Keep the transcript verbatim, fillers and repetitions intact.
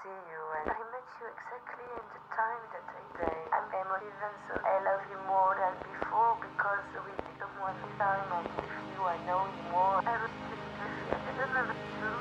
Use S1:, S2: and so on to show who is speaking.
S1: see you, and I met you exactly in the time that I say I'm emotive, and so I love you more than before because we become one time, and with you I know you more. I was just I don't know the truth.